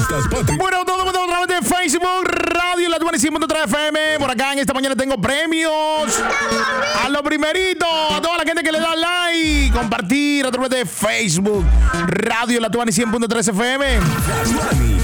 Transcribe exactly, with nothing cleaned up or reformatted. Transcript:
Fiestas Patrias. Bueno, todo el mundo a través de Facebook, Radio La Tuani cien punto tres F M. Por acá en esta mañana tengo premios. A lo primerito, a toda la gente que le da like, compartir a través de Facebook, Radio La Tuani cien punto tres F M. La Tuani.